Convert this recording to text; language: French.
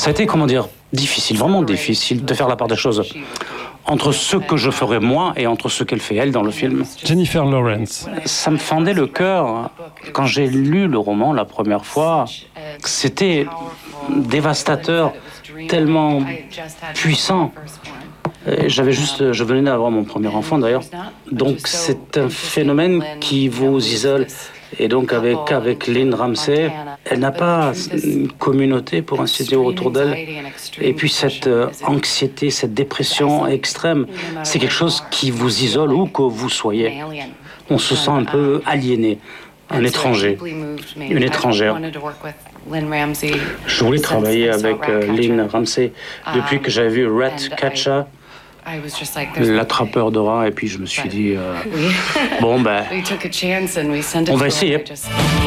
Ça a été, comment dire, difficile, vraiment difficile de faire la part des choses entre ce que je ferais moi et entre ce qu'elle fait elle dans le film. Jennifer Lawrence. Ça me fendait le cœur quand j'ai lu le roman la première fois. C'était dévastateur, tellement puissant. Je venais d'avoir mon premier enfant d'ailleurs. Donc c'est un phénomène qui vous isole. Et donc avec Lynn Ramsay, elle n'a pas une communauté pour ainsi dire autour d'elle. Et puis cette anxiété, cette dépression extrême, c'est quelque chose qui vous isole où que vous soyez. On se sent un peu aliéné, un étranger, une étrangère. Je voulais travailler avec Lynn Ramsay depuis que j'avais vu Ratcatcher, l'attrapeur de rats, et puis je me suis dit, bon ben, on va essayer.